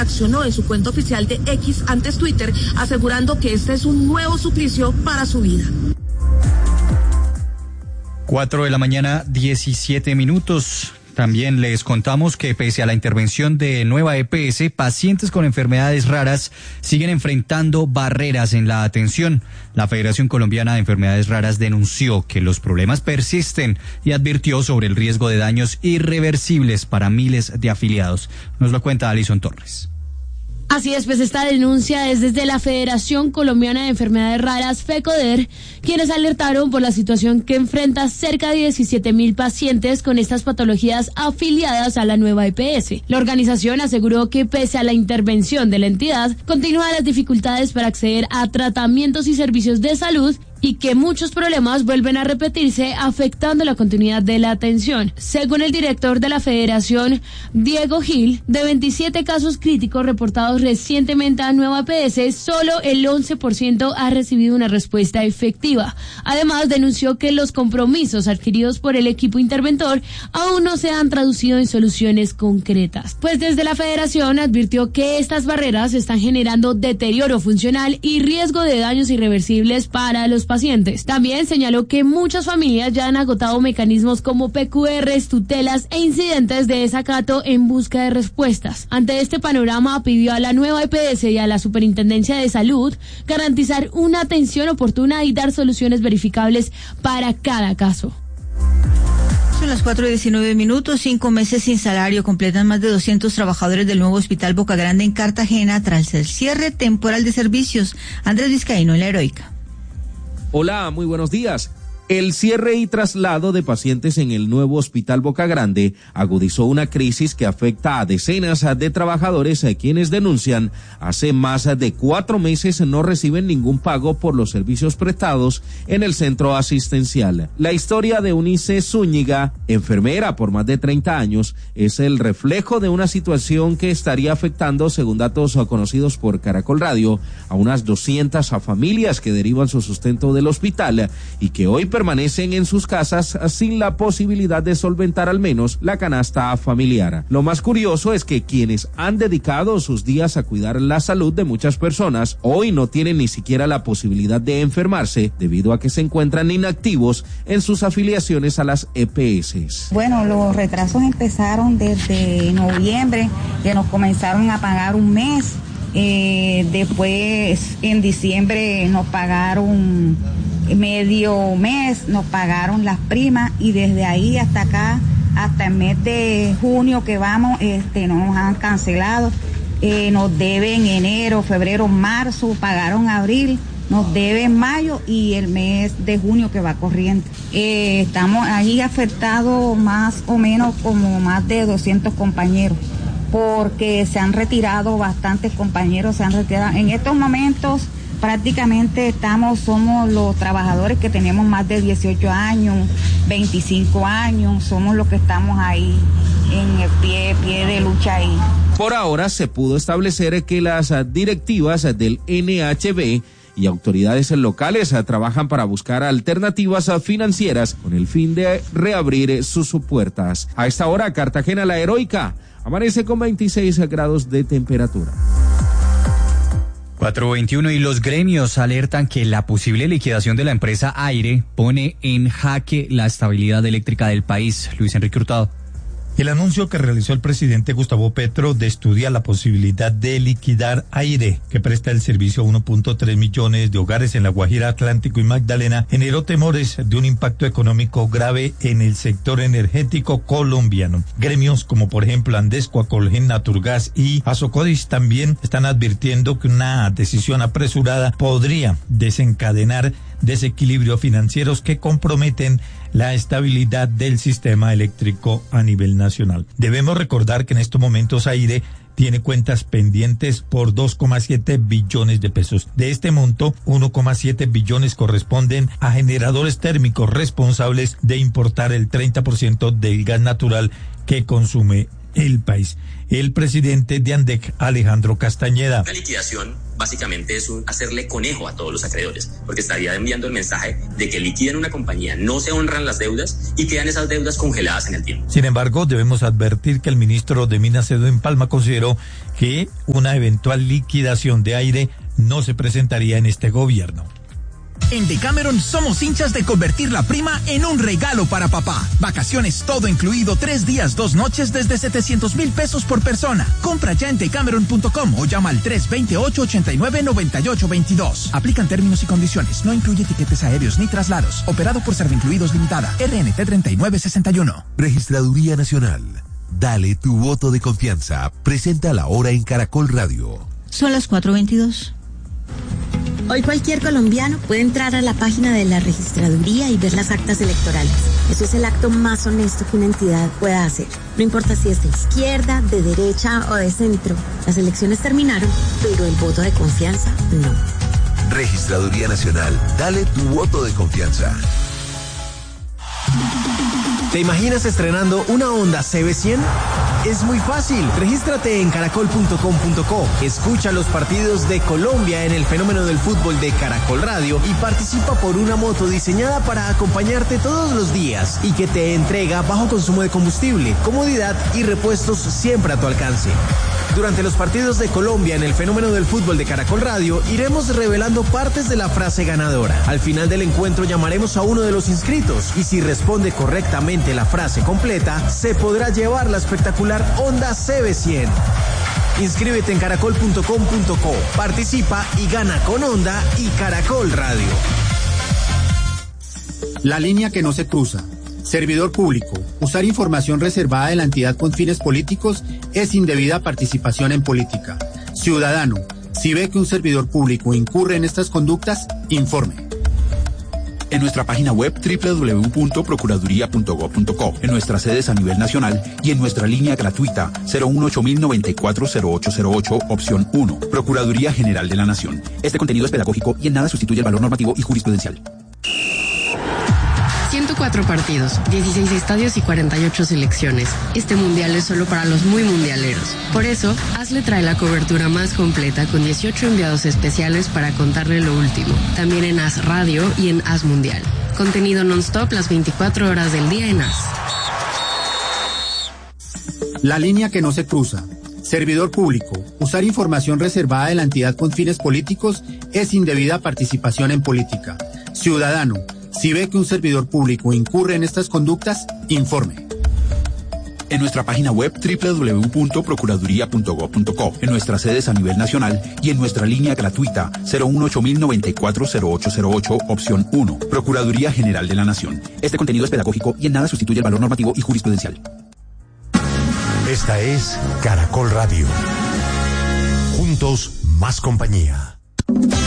reaccionó en su cuenta oficial de X, antes Twitter, asegurando que este es un nuevo suplicio para su vida. 4 de la mañana, 17 minutos. También les contamos que pese a la intervención de nueva EPS, pacientes con enfermedades raras siguen enfrentando barreras en la atención. La Federación Colombiana de Enfermedades Raras denunció que los problemas persisten y advirtió sobre el riesgo de daños irreversibles para miles de afiliados. Nos lo cuenta Alison Torres. Así es, pues esta denuncia es desde la Federación Colombiana de Enfermedades Raras, FECODER, quienes alertaron por la situación que enfrenta cerca de 17.000 pacientes con estas patologías afiliadas a la nueva EPS. La organización aseguró que pese a la intervención de la entidad, continúan las dificultades para acceder a tratamientos y servicios de salud y que muchos problemas vuelven a repetirse, afectando la continuidad de la atención. Según el director de la Federación, Diego Gil, de 27 casos críticos reportados recientemente a Nueva EPS, solo el 11% ha recibido una respuesta efectiva. Además, denunció que los compromisos adquiridos por el equipo interventor aún no se han traducido en soluciones concretas. Pues desde la Federación advirtió que estas barreras están generando deterioro funcional y riesgo de daños irreversibles para los pacientes. También señaló que muchas familias ya han agotado mecanismos como PQRs, tutelas e incidentes de desacato en busca de respuestas. Ante este panorama, pidió a la nueva EPS y a la Superintendencia de Salud garantizar una atención oportuna y dar soluciones verificables para cada caso. Son las 4:19, 5 meses sin salario completan más de 200 trabajadores del nuevo Hospital Boca Grande en Cartagena tras el cierre temporal de servicios. Andrés Vizcaíno en La Heroica. Hola, muy buenos días. El cierre y traslado de pacientes en el nuevo Hospital Boca Grande agudizó una crisis que afecta a decenas de trabajadores a quienes denuncian hace más de 4 meses no reciben ningún pago por los servicios prestados en el centro asistencial. La historia de Eunice Zúñiga, enfermera por más de 30 años, es el reflejo de una situación que estaría afectando, según datos conocidos por Caracol Radio, a unas 200 familias que derivan su sustento del hospital y que hoy permanecen en sus casas sin la posibilidad de solventar al menos la canasta familiar. Lo más curioso es que quienes han dedicado sus días a cuidar la salud de muchas personas hoy no tienen ni siquiera la posibilidad de enfermarse debido a que se encuentran inactivos en sus afiliaciones a las EPS. Bueno, los retrasos empezaron desde noviembre, que nos comenzaron a pagar un mes. Después en diciembre nos pagaron medio mes, nos pagaron las primas y desde ahí hasta acá, hasta el mes de junio que vamos, no nos han cancelado, nos deben enero, febrero, marzo, pagaron abril, nos deben mayo y el mes de junio que va corriente. Estamos ahí afectados más o menos como más de 200 compañeros. Porque se han retirado bastantes compañeros, En estos momentos prácticamente somos los trabajadores que tenemos más de 18 años, 25 años, somos los que estamos ahí en el pie de lucha ahí. Por ahora se pudo establecer que las directivas del NHB y autoridades locales trabajan para buscar alternativas financieras con el fin de reabrir sus puertas. A esta hora, Cartagena la Heroica amanece con 26 grados de temperatura. 4:21 y los gremios alertan que la posible liquidación de la empresa Aire pone en jaque la estabilidad eléctrica del país. Luis Enrique Hurtado. El anuncio que realizó el presidente Gustavo Petro de estudiar la posibilidad de liquidar Aire, que presta el servicio a 1.3 millones de hogares en La Guajira, Atlántico y Magdalena, generó temores de un impacto económico grave en el sector energético colombiano. Gremios como por ejemplo Andesco, Acolgen, Naturgas y Asocodis también están advirtiendo que una decisión apresurada podría desencadenar desequilibrios financieros que comprometen la estabilidad del sistema eléctrico a nivel nacional. Debemos recordar que en estos momentos Aire tiene cuentas pendientes por 2,7 billones de pesos. De este monto, 1,7 billones corresponden a generadores térmicos responsables de importar el 30% del gas natural que consume El País. El presidente de ANDEC, Alejandro Castañeda. La liquidación básicamente es hacerle conejo a todos los acreedores, porque estaría enviando el mensaje de que liquidan una compañía, no se honran las deudas y quedan esas deudas congeladas en el tiempo. Sin embargo, debemos advertir que el ministro de Minas, Edwin Palma, consideró que una eventual liquidación de Aire no se presentaría en este gobierno. En Decameron somos hinchas de convertir la prima en un regalo para papá. Vacaciones todo incluido, 3 días, 2 noches desde 700,000 pesos por persona. Compra ya en decameron.com o llama al 328-89-9822. Aplican términos y condiciones. No incluye tiquetes aéreos ni traslados. Operado por Servincluidos Limitada. RNT 3961. Registraduría Nacional. Dale tu voto de confianza. Presenta la hora en Caracol Radio. Son las 4:22. Hoy cualquier colombiano puede entrar a la página de la registraduría y ver las actas electorales. Eso es el acto más honesto que una entidad pueda hacer. No importa si es de izquierda, de derecha o de centro. Las elecciones terminaron, pero el voto de confianza no. Registraduría Nacional. Dale tu voto de confianza. ¿Te imaginas estrenando una Honda CB100? Es muy fácil. Regístrate en caracol.com.co. Escucha los partidos de Colombia en el fenómeno del fútbol de Caracol Radio y participa por una moto diseñada para acompañarte todos los días y que te entrega bajo consumo de combustible, comodidad y repuestos siempre a tu alcance. Durante los partidos de Colombia en el fenómeno del fútbol de Caracol Radio, iremos revelando partes de la frase ganadora. Al final del encuentro llamaremos a uno de los inscritos y si responde correctamente la frase completa, se podrá llevar la espectacular Honda CB100. Inscríbete en caracol.com.co, participa y gana con Honda y Caracol Radio. La línea que no se cruza. Servidor público. Usar información reservada de la entidad con fines políticos es indebida participación en política. Ciudadano, si ve que un servidor público incurre en estas conductas, informe. En nuestra página web www.procuraduría.gov.co, en nuestras sedes a nivel nacional y en nuestra línea gratuita 018-094-0808, opción 1. Procuraduría General de la Nación. Este contenido es pedagógico y en nada sustituye el valor normativo y jurisprudencial. 104 partidos, 16 estadios y 48 selecciones. Este mundial es solo para los muy mundialeros. Por eso, ASLE trae la cobertura más completa con 18 enviados especiales para contarle lo último. También en AS Radio y en AS Mundial. Contenido non-stop las 24 horas del día en AS. La línea que no se cruza. Servidor público. Usar información reservada de la entidad con fines políticos es indebida participación en política. Ciudadano, si ve que un servidor público incurre en estas conductas, informe. En nuestra página web www.procuraduría.gov.co, en nuestras sedes a nivel nacional y en nuestra línea gratuita 018-094-0808, opción 1. Procuraduría General de la Nación. Este contenido es pedagógico y en nada sustituye el valor normativo y jurisprudencial. Esta es Caracol Radio. Juntos, más compañía.